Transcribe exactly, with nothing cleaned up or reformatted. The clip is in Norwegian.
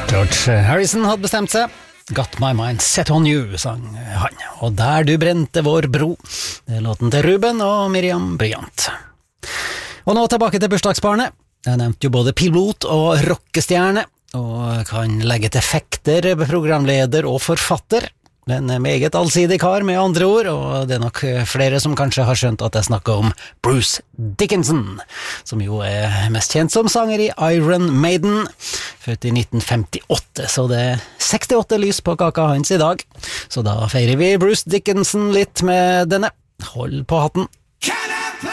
George Harrison hadde bestemt seg. Got my mind set on you, sang han. Og der du brente vår bro. Det er låten til Ruben og Miriam Bryant. Og nå tilbake til bursdagsbarnet. Jeg nevnte jo både pilot og rockestjerne, og kan legge til fekter, programleder og forfatter. En meget allsidig kar med andre ord, og det er nok flere som kanskje har skjønt at jeg snakker om Bruce Dickinson, som jo er mest kjent som sanger i Iron Maiden, født i nitten femtiåtte, så det er sekstiåtte lys på kaka hans i dag. Så da feirer vi Bruce Dickinson litt med denne. Hold på hatten.